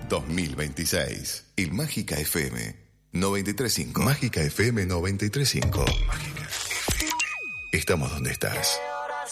2026. El Mágica FM 93.5. Mágica FM 93.5. Mágica FM. Estamos donde estás.